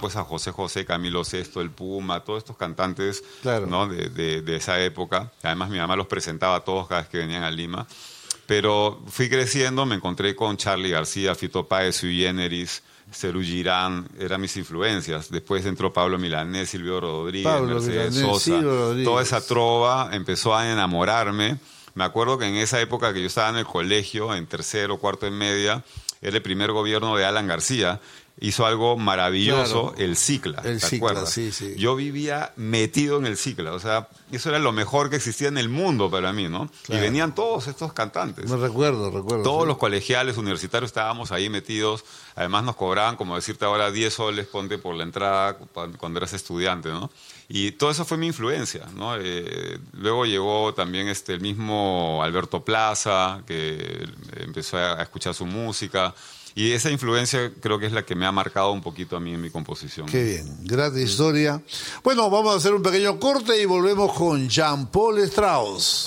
pues a José José, Camilo Sesto, El Puma, todos estos cantantes, claro, ¿no? de esa época. Además mi mamá los presentaba a todos cada vez que venían a Lima. Pero fui creciendo, me encontré con Charly García, Fito Páez, Sui Generis, Serú Girán, eran mis influencias. Después entró Pablo Milanés, Silvio Rodríguez, Mercedes Sosa. Toda esa trova empezó a enamorarme. Me acuerdo que en esa época que yo estaba en el colegio, en tercero, cuarto y media, era el primer gobierno de Alan García. Hizo algo maravilloso, claro, el Cicla, el ¿te Cicla, acuerdas? sí, sí. Yo vivía metido en el Cicla, o sea, eso era lo mejor que existía en el mundo para mí, ¿no? Claro. Y venían todos estos cantantes. Me recuerdo. Todos sí. los colegiales universitarios estábamos ahí metidos. Además nos cobraban, como decirte ahora, 10 soles, ponte por la entrada cuando eras estudiante, ¿no? Y todo eso fue mi influencia, ¿no? Luego llegó también el mismo Alberto Plaza, que empezó a escuchar su música. Y esa influencia creo que es la que me ha marcado un poquito a mí en mi composición. Qué bien, gran historia. Bueno, vamos a hacer un pequeño corte y volvemos con Jean-Paul Strauss.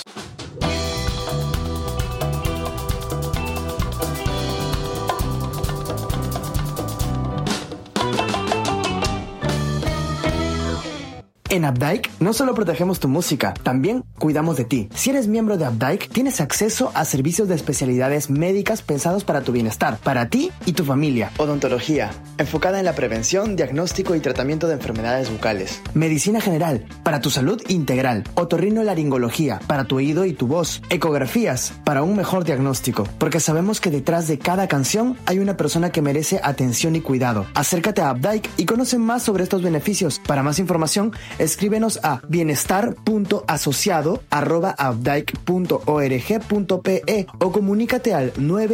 En Updike no solo protegemos tu música, también cuidamos de ti. Si eres miembro de Updike, tienes acceso a servicios de especialidades médicas pensados para tu bienestar, para ti y tu familia. Odontología, enfocada en la prevención, diagnóstico y tratamiento de enfermedades bucales. Medicina general, para tu salud integral. Otorrinolaringología, para tu oído y tu voz. Ecografías, para un mejor diagnóstico. Porque sabemos que detrás de cada canción hay una persona que merece atención y cuidado. Acércate a Updike y conoce más sobre estos beneficios. Para más información, escríbenos a bienestar.asociado@updike.org.pe o comunícate al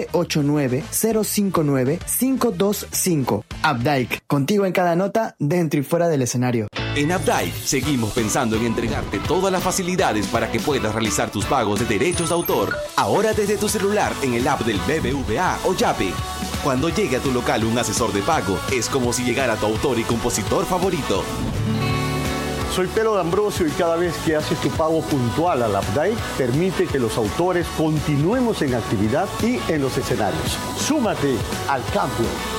989-059-525. Updike, contigo en cada nota, dentro y fuera del escenario. En Updike seguimos pensando en entregarte todas las facilidades para que puedas realizar tus pagos de derechos de autor. Ahora desde tu celular en el app del BBVA o Yape. Cuando llegue a tu local un asesor de pago, es como si llegara tu autor y compositor favorito. Soy Pelo D'Ambrosio y cada vez que haces tu pago puntual al Updike, permite que los autores continuemos en actividad y en los escenarios. Súmate al cambio.